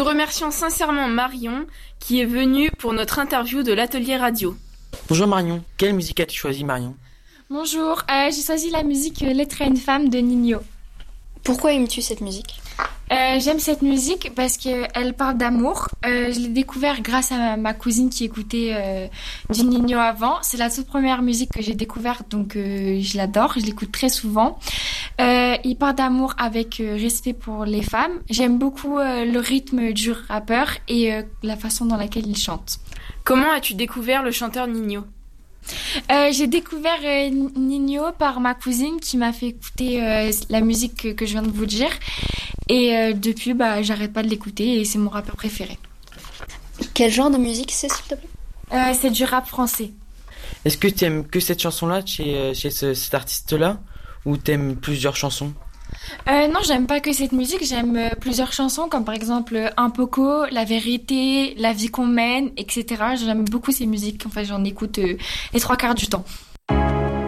remercions sincèrement Marion qui est venue pour notre interview de l'atelier radio. Bonjour Marion, quelle musique as-tu choisi Marion? Bonjour, j'ai choisi la musique Lettre à une femme de Ninho. Pourquoi aimes-tu cette musique? J'aime cette musique parce qu'elle parle d'amour. Je l'ai découvert grâce à ma cousine qui écoutait du Ninho avant. C'est la toute première musique que j'ai découverte, donc je l'adore, je l'écoute très souvent. Il parle d'amour avec respect pour les femmes. J'aime beaucoup le rythme du rappeur et la façon dans laquelle il chante. Comment as-tu découvert le chanteur Ninho? J'ai découvert Ninho par ma cousine qui m'a fait écouter la musique que je viens de vous dire. Et depuis, j'arrête pas de l'écouter et c'est mon rappeur préféré. Quel genre de musique c'est, s'il te plaît? C'est du rap français. Est-ce que tu aimes que cette chanson-là chez cet artiste-là ou t'aimes plusieurs chansons? Non, j'aime pas que cette musique, j'aime plusieurs chansons comme par exemple Un Poco, La Vérité, La Vie qu'on mène, etc. J'aime beaucoup ces musiques, enfin j'en écoute les 3/4 du temps.